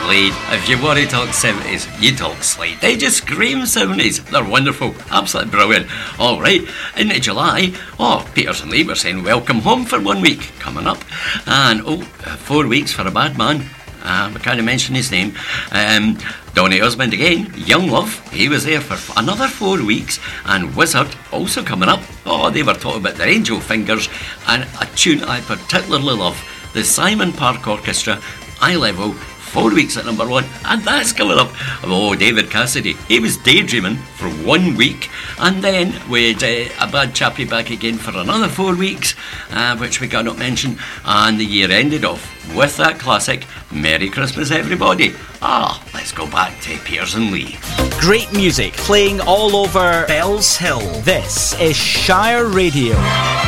Slade. If you want to talk 70s, you talk Slade. They just scream 70s. They're wonderful. Absolutely brilliant. All right, into July. Peters and Lee were saying welcome home for 1 week coming up. And 4 weeks for a bad man. We can't mention his name. Donny Osmond again. Young Love, he was there for another 4 weeks. And Wizard also coming up. They were talking about their Angel Fingers and a tune I particularly love, the Simon Park Orchestra, Eye Level. 4 weeks at number 1, and that's coming up. David Cassidy, he was daydreaming for 1 week, and then we had a bad chappie back again for another 4 weeks, which we cannot mention, and the year ended off with that classic, Merry Christmas Everybody. Let's go back to Peters and Lee. Great music playing all over Bells Hill. This is Shire Radio.